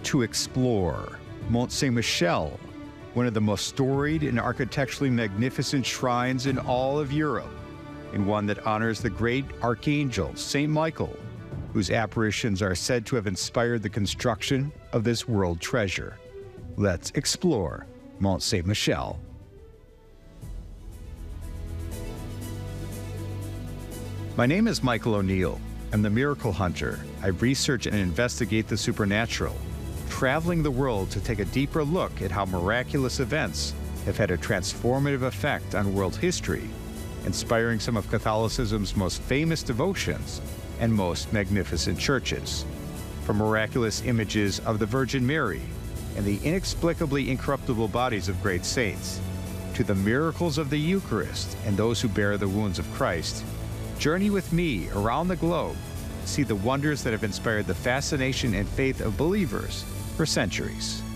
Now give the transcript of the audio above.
to explore Mont Saint-Michel, one of the most storied and architecturally magnificent shrines in all of Europe, and one that honors the great archangel, Saint Michael, whose apparitions are said to have inspired the construction of this world treasure. Let's explore Mont Saint-Michel. My name is Michael O'Neill. I'm the Miracle Hunter. I research and investigate the supernatural, traveling the world to take a deeper look at how miraculous events have had a transformative effect on world history, inspiring some of Catholicism's most famous devotions and most magnificent churches. From miraculous images of the Virgin Mary and the inexplicably incorruptible bodies of great saints, to the miracles of the Eucharist and those who bear the wounds of Christ, journey with me around the globe to see the wonders that have inspired the fascination and faith of believers for centuries.